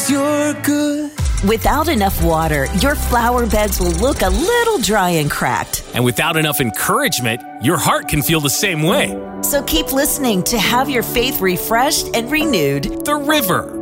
'cause you're good. Without enough water, your flower beds will look a little dry and cracked. And without enough encouragement, your heart can feel the same way. So keep listening to have your faith refreshed and renewed. The River.